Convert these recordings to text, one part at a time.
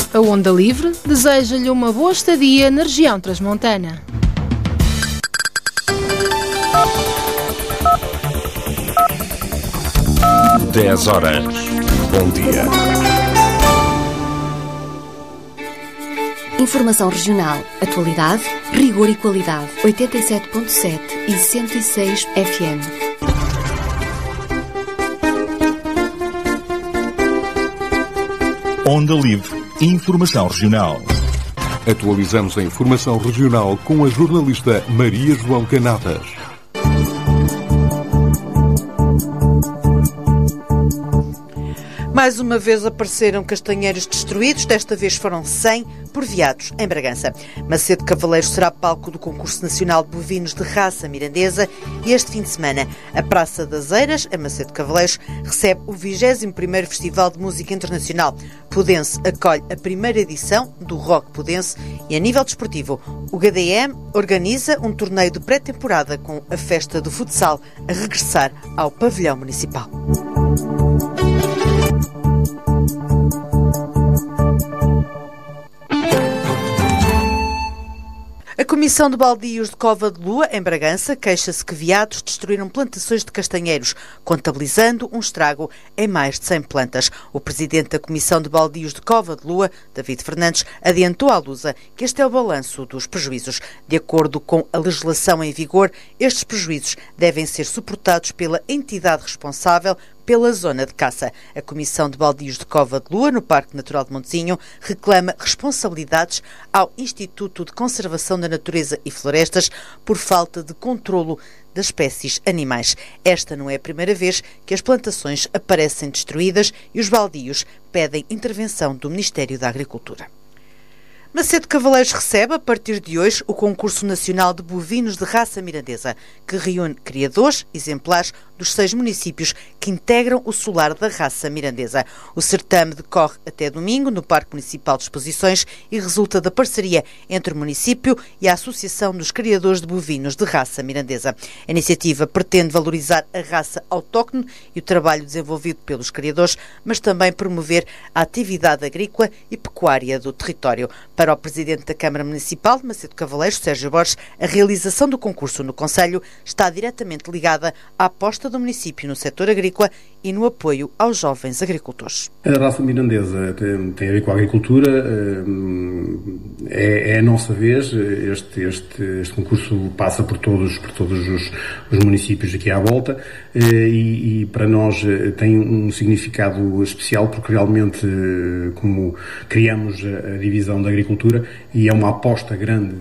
A Onda Livre deseja-lhe uma boa estadia na região transmontana. Dez horas. Bom dia. Informação regional, atualidade, rigor e qualidade. 87.7 e 106 FM. Onda Livre. Informação regional. Atualizamos a informação regional com a jornalista Maria João Canadas. Mais uma vez apareceram castanheiros destruídos, desta vez foram 100 por veados em Bragança. Macedo Cavaleiro será palco do concurso nacional de bovinos de raça mirandesa e este fim de semana a Praça das Eiras, em Macedo Cavaleiros, recebe o 21º Festival de Música Internacional. Pudense acolhe a primeira edição do Rock Pudense e, a nível desportivo, o GDM organiza um torneio de pré-temporada com a festa do futsal a regressar ao pavilhão municipal. A Comissão de Baldios de Cova de Lua, em Bragança, queixa-se que veados destruíram plantações de castanheiros, contabilizando um estrago em mais de 100 plantas. O presidente da Comissão de Baldios de Cova de Lua, David Fernandes, adiantou à Lusa que este é o balanço dos prejuízos. De acordo com a legislação em vigor, estes prejuízos devem ser suportados pela entidade responsável pela zona de caça. A Comissão de Baldios de Cova de Lua, no Parque Natural de Montezinho, reclama responsabilidades ao Instituto de Conservação da Natureza e Florestas por falta de controlo das espécies animais. Esta não é a primeira vez que as plantações aparecem destruídas e os baldios pedem intervenção do Ministério da Agricultura. Macedo Cavaleiros recebe, a partir de hoje, o concurso nacional de bovinos de raça mirandesa, que reúne criadores exemplares dos 6 municípios que integram o solar da raça mirandesa. O certame decorre até domingo no Parque Municipal de Exposições e resulta da parceria entre o município e a Associação dos Criadores de Bovinos de Raça Mirandesa. A iniciativa pretende valorizar a raça autóctone e o trabalho desenvolvido pelos criadores, mas também promover a atividade agrícola e pecuária do território. Para o Presidente da Câmara Municipal de Macedo Cavaleiros, Sérgio Borges, a realização do concurso no Concelho está diretamente ligada à aposta do município no setor agrícola e no apoio aos jovens agricultores. A raça mirandesa tem a ver com a agricultura, é a nossa vez. Este concurso passa por todos os municípios aqui à volta e para nós tem um significado especial porque realmente, como criamos a divisão da agricultura e é uma aposta grande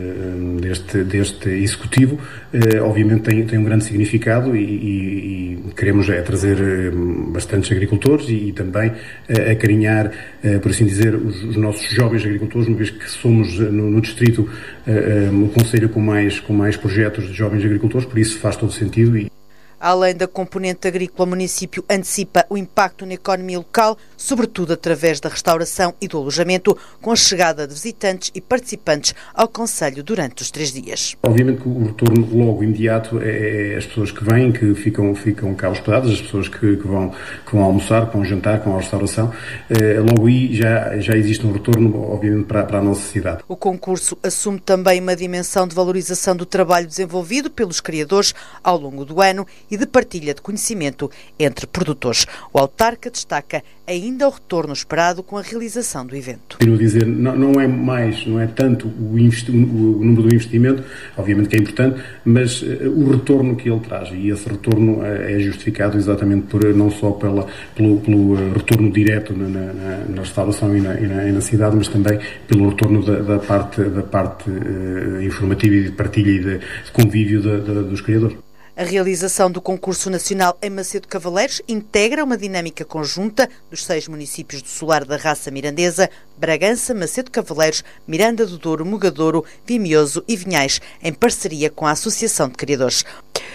deste executivo, obviamente tem um grande significado e queremos trazer bastantes agricultores e também acarinhar, por assim dizer, os nossos jovens agricultores, uma vez que somos no distrito o concelho com mais projetos de jovens agricultores, por isso faz todo sentido. Além da componente agrícola, o município antecipa o impacto na economia local, sobretudo através da restauração e do alojamento, com a chegada de visitantes e participantes ao concelho durante os 3 dias. Obviamente que o retorno logo imediato é as pessoas que vêm, que ficam cá hospedadas, as pessoas que vão almoçar, que vão jantar, que vão à restauração. Logo aí já existe um retorno, obviamente, para a nossa cidade. O concurso assume também uma dimensão de valorização do trabalho desenvolvido pelos criadores ao longo do ano e de partilha de conhecimento entre produtores. O autarca destaca ainda o retorno esperado com a realização do evento. Quero dizer, não é tanto o número do investimento, obviamente que é importante, mas o retorno que ele traz, e esse retorno é justificado exatamente não só pelo retorno direto na restauração e na cidade, mas também pelo retorno da parte informativa e de partilha e de convívio dos criadores. A realização do concurso nacional em Macedo Cavaleiros integra uma dinâmica conjunta dos 6 municípios do solar da raça mirandesa: Bragança, Macedo Cavaleiros, Miranda do Douro, Mugadouro, Vimioso e Vinhais, em parceria com a Associação de Criadores.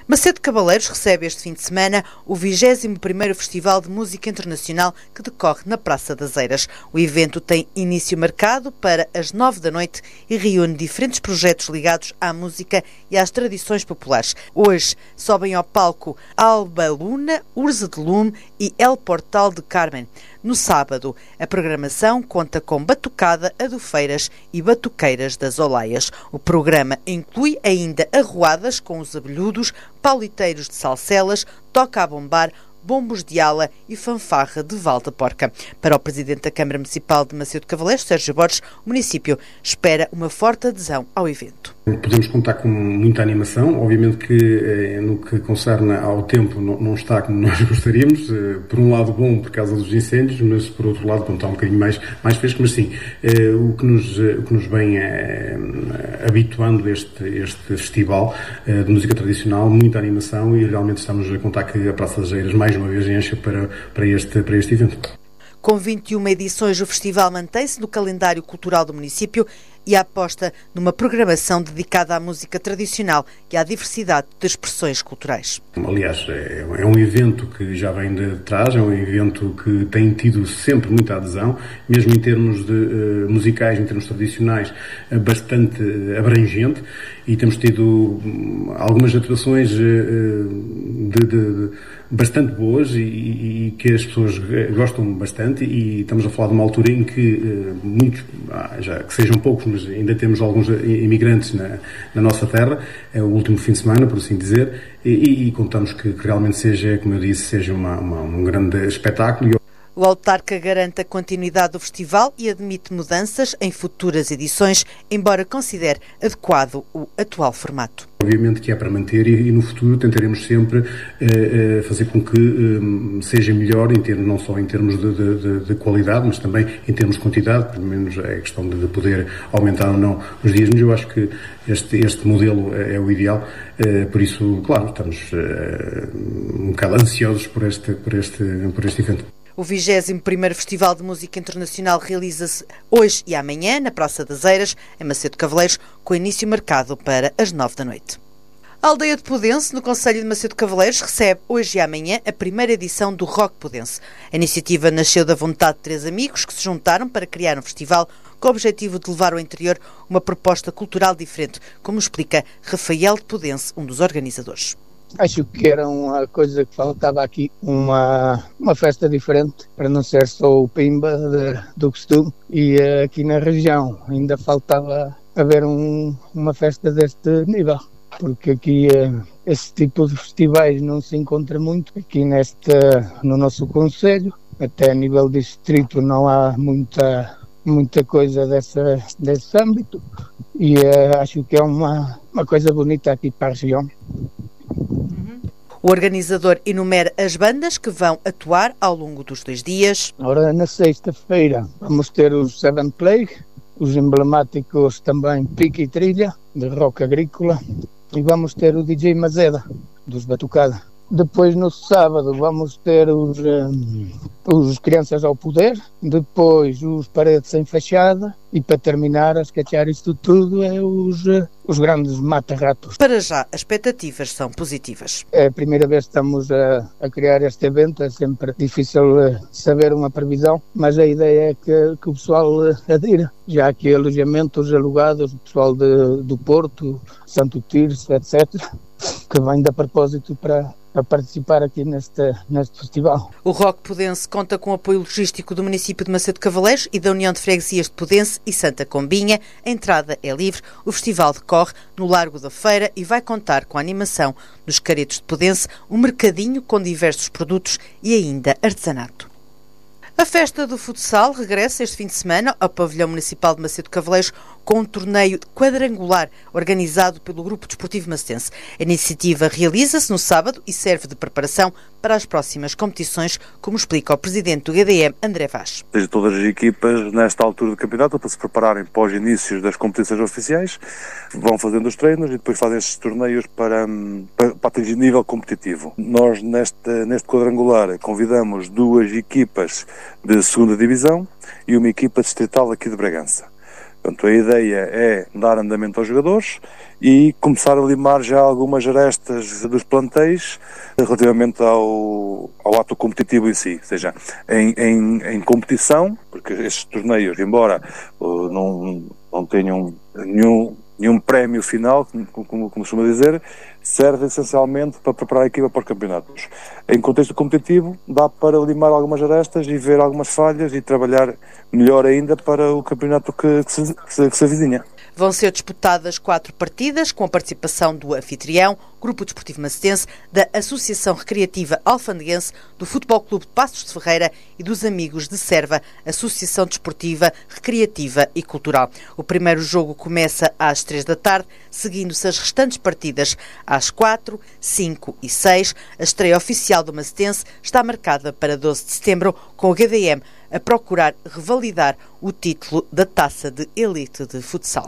Macedo Cavaleiros recebe este fim de semana o 21º Festival de Música Internacional que decorre na Praça das Eiras. O evento tem início marcado para as 9 da noite e reúne diferentes projetos ligados à música e às tradições populares. Hoje sobem ao palco Alba Luna, Urza de Lume e El Portal de Carmen. No sábado, a programação conta com batucada, adufeiras e batuqueiras das Olaias. O programa inclui ainda arruadas com os abelhudos, pauliteiros de Salcelas, toca a bombar, bombos de ala e fanfarra de Val da Porca. Para o Presidente da Câmara Municipal de Macedo Cavaleiros, Sérgio Borges, o município espera uma forte adesão ao evento. Podemos contar com muita animação, obviamente que no que concerne ao tempo não está como nós gostaríamos, por um lado bom por causa dos incêndios, mas por outro lado está um bocadinho mais fresco, mas sim, o que nos vem habituando este festival de música tradicional, muita animação, e realmente estamos a contar que a Praça das Eiras mais uma vez enche para este evento. Com 21 edições, o festival mantém-se no calendário cultural do município e aposta numa programação dedicada à música tradicional e à diversidade de expressões culturais. Aliás, é um evento que já vem de trás, é um evento que tem tido sempre muita adesão, mesmo em termos de musicais, em termos tradicionais, bastante abrangente, e temos tido algumas atuações bastante boas e que as pessoas gostam bastante, e estamos a falar de uma altura em que muitos, já que sejam poucos, mas ainda temos alguns imigrantes na nossa terra, é o último fim de semana, por assim dizer, e contamos que realmente seja, como eu disse, seja um grande espetáculo. O autarca garante a continuidade do festival e admite mudanças em futuras edições, embora considere adequado o atual formato. Obviamente que é para manter, e no futuro tentaremos sempre fazer com que seja melhor, não só em termos de qualidade, mas também em termos de quantidade, pelo menos é questão de poder aumentar ou não os dias, mas eu acho que este modelo é o ideal, por isso, claro, estamos um bocado ansiosos por este evento. O 21º Festival de Música Internacional realiza-se hoje e amanhã na Praça das Eiras, em Macedo Cavaleiros, com início marcado para as 9 da noite. A aldeia de Podense, no concelho de Macedo Cavaleiros, recebe hoje e amanhã a primeira edição do Rock Podense. A iniciativa nasceu da vontade de 3 amigos que se juntaram para criar um festival com o objetivo de levar ao interior uma proposta cultural diferente, como explica Rafael de Podense, um dos organizadores. Acho que era uma coisa que faltava aqui, uma festa diferente, para não ser só o pimba do costume. E aqui na região ainda faltava haver uma festa deste nível, porque aqui esse tipo de festivais não se encontra muito aqui no nosso concelho. Até a nível distrito não há muita coisa desse âmbito, e acho que é uma coisa bonita aqui para a região. O organizador enumera as bandas que vão atuar ao longo dos 2 dias. Ora, na sexta-feira vamos ter os Seven Plague, os emblemáticos também Pique e Trilha, de rock agrícola, e vamos ter o DJ Mazeda, dos Batucada. Depois, no sábado, vamos ter os Crianças ao Poder, depois os Paredes Sem Fachada, e para terminar, a esquechar isto tudo, é os grandes mata-ratos. Para já, as expectativas são positivas. É a primeira vez que estamos a criar este evento, é sempre difícil saber uma previsão, mas a ideia é que o pessoal adira. Já aqui alojamentos alugados, o pessoal do Porto, Santo Tirso, etc., que vem de propósito para participar aqui neste festival. O Rock Podense conta com o apoio logístico do município de Macedo Cavaleiros e da União de Freguesias de Podense e Santa Combinha. A entrada é livre. O festival decorre no Largo da Feira e vai contar com a animação dos Caretos de Podense, um mercadinho com diversos produtos e ainda artesanato. A festa do futsal regressa este fim de semana ao Pavilhão Municipal de Macedo Cavaleiros com um torneio quadrangular organizado pelo Grupo Desportivo Macedense. A iniciativa realiza-se no sábado e serve de preparação para as próximas competições, como explica o presidente do GDM, André Vaz. Todas as equipas, nesta altura do campeonato, para se prepararem para os inícios das competições oficiais, vão fazendo os treinos e depois fazem estes torneios para atingir nível competitivo. Nós, neste quadrangular, convidamos 2 equipas de segunda divisão e uma equipa distrital aqui de Bragança. Portanto, a ideia é dar andamento aos jogadores e começar a limar já algumas arestas dos plantéis relativamente ao ato competitivo em si, ou seja, em competição, porque estes torneios, embora não tenham nenhum prémio final, como costuma dizer, serve essencialmente para preparar a equipa para os campeonatos. Em contexto competitivo, dá para limar algumas arestas e ver algumas falhas e trabalhar melhor ainda para o campeonato que se avizinha. Vão ser disputadas 4 partidas, com a participação do anfitrião, Grupo Desportivo Macetense, da Associação Recreativa Alfandeguense, do Futebol Clube de Passos de Ferreira e dos Amigos de Serva, Associação Desportiva, Recreativa e Cultural. O primeiro jogo começa às 3 da tarde, seguindo-se as restantes partidas às 4, 5 e 6. A estreia oficial do Macetense está marcada para 12 de setembro, com o GDM a procurar revalidar o título da Taça de Elite de Futsal.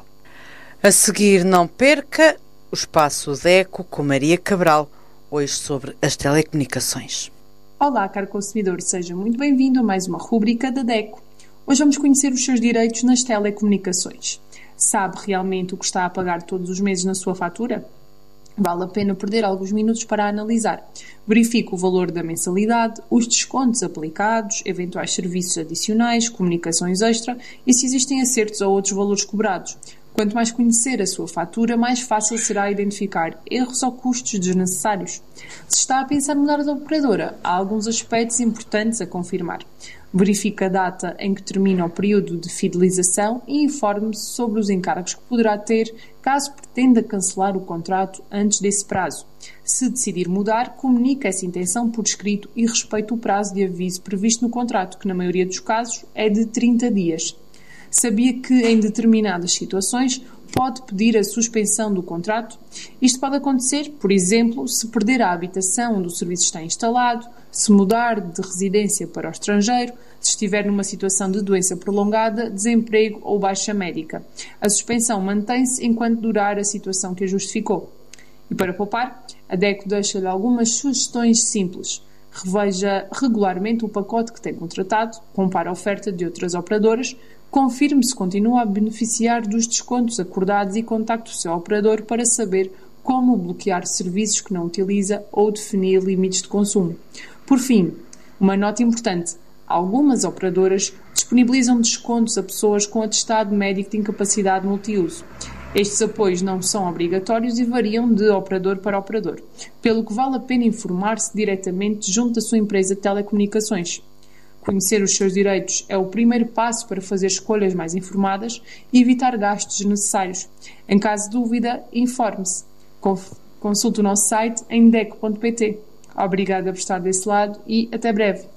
A seguir, não perca o Espaço DECO com Maria Cabral, hoje sobre as telecomunicações. Olá, caro consumidor, seja muito bem-vindo a mais uma rúbrica da DECO. Hoje vamos conhecer os seus direitos nas telecomunicações. Sabe realmente o que está a pagar todos os meses na sua fatura? Vale a pena perder alguns minutos para analisar. Verifique o valor da mensalidade, os descontos aplicados, eventuais serviços adicionais, comunicações extra e se existem acertos ou outros valores cobrados. Quanto mais conhecer a sua fatura, mais fácil será identificar erros ou custos desnecessários. Se está a pensar mudar de operadora, há alguns aspectos importantes a confirmar. Verifique a data em que termina o período de fidelização e informe-se sobre os encargos que poderá ter caso pretenda cancelar o contrato antes desse prazo. Se decidir mudar, comunique essa intenção por escrito e respeite o prazo de aviso previsto no contrato, que na maioria dos casos é de 30 dias. Sabia que, em determinadas situações, pode pedir a suspensão do contrato? Isto pode acontecer, por exemplo, se perder a habitação onde o serviço está instalado, se mudar de residência para o estrangeiro, se estiver numa situação de doença prolongada, desemprego ou baixa médica. A suspensão mantém-se enquanto durar a situação que a justificou. E para poupar, a DECO deixa-lhe algumas sugestões simples. Reveja regularmente o pacote que tem contratado, compare a oferta de outras operadoras, confirme se continua a beneficiar dos descontos acordados e contacte o seu operador para saber como bloquear serviços que não utiliza ou definir limites de consumo. Por fim, uma nota importante: algumas operadoras disponibilizam descontos a pessoas com atestado médico de incapacidade multiuso. Estes apoios não são obrigatórios e variam de operador para operador, pelo que vale a pena informar-se diretamente junto da sua empresa de telecomunicações. Conhecer os seus direitos é o primeiro passo para fazer escolhas mais informadas e evitar gastos desnecessários. Em caso de dúvida, informe-se. Consulte o nosso site em deco.pt. Obrigada por estar desse lado e até breve.